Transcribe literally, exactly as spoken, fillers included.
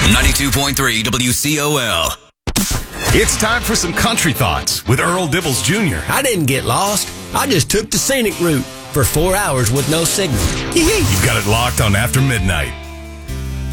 ninety-two point three W C O L. It's time for some country thoughts with Earl Dibbles Junior I didn't get lost. I just took the scenic route for four hours with no signal. You've got it locked on After Midnight.